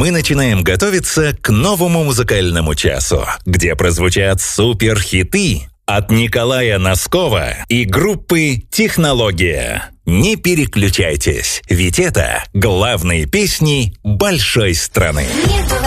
мы начинаем готовиться к новому музыкальному часу, где прозвучат суперхиты от Николая Носкова и группы «Технология». Не переключайтесь, ведь это главные песни большой страны.